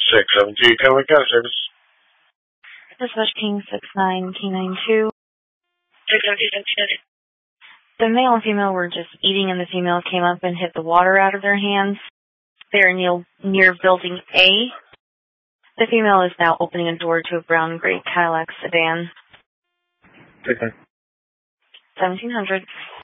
672, Kenwood County Service. Dispatch King 69K92. 672. The male and female were just eating, and the female came up and hit the water out of their hands. They are near Building A. The female is now opening a door to a brown and gray Cadillac sedan. 1700.